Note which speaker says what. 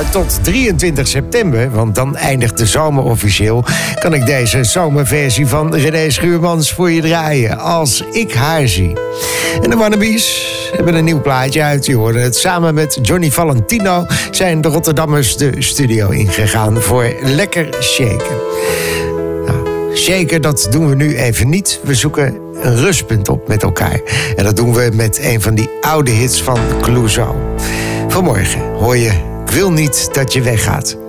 Speaker 1: tot 23 september, want dan eindigt de zomer officieel, kan ik deze zomerversie van René Schuurmans voor je draaien. Als ik haar zie. En de Wannabes hebben een nieuw plaatje uit. Je hoorde het. Samen met Johnny Valentino zijn de Rotterdammers de studio ingegaan voor Lekker Shaken. Nou, shaken, dat doen we nu even niet. We zoeken een rustpunt op met elkaar. En dat doen we met een van die oude hits van Clouseau. Vanmorgen hoor je Ik wil niet dat je weggaat.